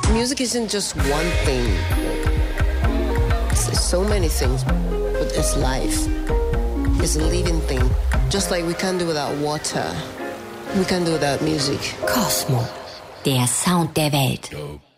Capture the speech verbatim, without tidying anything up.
music isn't just one thing. It's, it's so many things, but it's life. It's a living thing. Just like we can't do without water. We can't do without music. Kosmo, der Sound der Welt.